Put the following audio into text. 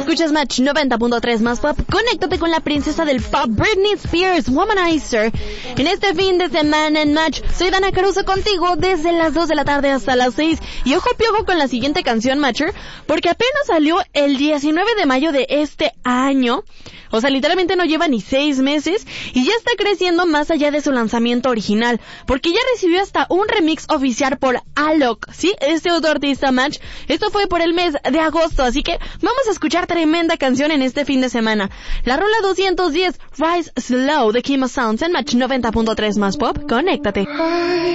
Escuchas Match 90.3 más pop. Conéctate con la princesa del pop, Britney Spears, Womanizer. En este fin de semana en Match, soy Dana Caruso contigo desde las 2 de la tarde hasta las 6. Y ojo piojo con la siguiente canción, Matcher, porque apenas salió el 19 de mayo de este año. O sea, literalmente no lleva ni 6 meses y ya está creciendo más allá de su lanzamiento original, porque ya recibió hasta un remix oficial por Alok, ¿sí? Este otro artista, Match. Esto fue por el mes de agosto, así que vamos a escuchar tremenda canción en este fin de semana. La rola 210, Rise Slow de Kimo Sounds en Match 90.3 más pop. Conéctate.